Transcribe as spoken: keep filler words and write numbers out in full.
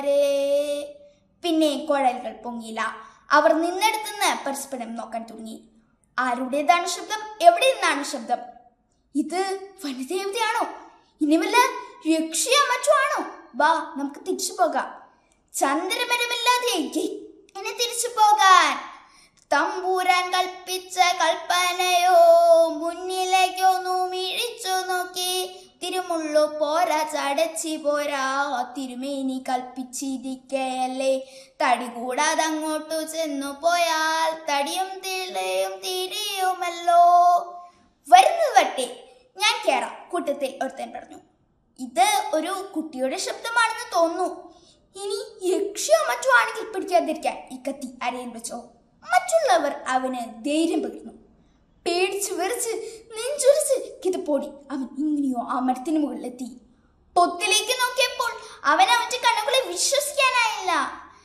പിന്നെ കുഴലുകൾ പൊങ്ങിയില്ല. അവർ നിന്നെടുത്തുനിന്ന് പരസ്പരം നോക്കാൻ തുടങ്ങി. ആരുടേതാണ് ശബ്ദം? എവിടെ നിന്നാണ് ശബ്ദം? ഇത് വനദേവതയാണോ? ഇനി വല്ല യക്ഷിയോ മറ്റോ ആണോ? വാ, നമുക്ക് തിരിച്ചു പോകാം. ചന്ദ്രമരമില്ലാതെ എങ്ങനെ തിരിച്ചു പോകാൻ? തമ്പൂരാൻ കൽപ്പിച്ച കൽപ്പനയോ മുന്നിലേക്കൊന്നു മിഴിച്ചു നോക്കി. തിരുമുള്ളു പോരാ, ചടച്ചി പോരാ, തിരുമേനി കൽപ്പിച്ചിരിക്കയല്ലേ. തടി കൂടാതെ അങ്ങോട്ടു ചെന്നു പോയാൽ തടിയും തിളയും തിരിയുമല്ലോ. വരുന്നത് വട്ടെ, ഞാൻ കേറാം, കൂട്ടത്തിൽ ഒരുത്തൻ പറഞ്ഞു. ഇത് ഒരു കുട്ടിയുടെ ശബ്ദമാണെന്ന് തോന്നുന്നു. ഇനി യക്ഷിയോ മറ്റോ ആണെങ്കിൽ പിടിക്കാതിരിക്കാൻ ഈ കത്തി അരയിൽ വെച്ചോ. മറ്റുള്ളവർ അവന് ധൈര്യം പകർന്നു. പേടിച്ച് വിറച്ച് നെഞ്ചുരച്ച് കിതപ്പോടി അവൻ ഇങ്ങനെയോ ആ മരത്തിന് മുകളിലെത്തി. പൊത്തിലേക്ക് നോക്കിയപ്പോൾ അവൻ അവന്റെ കണ്ണുകളെ വിശ്വസിക്കാനായില്ല.